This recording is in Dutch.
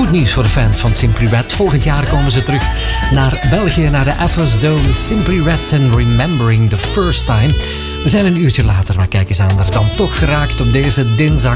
Goed nieuws voor de fans van Simply Red. Volgend jaar komen ze terug naar België, naar de Effers Dome. Simply Red and Remembering the First Time. We zijn een uurtje later, maar kijk eens aan, er dan toch geraakt op deze dinsdag.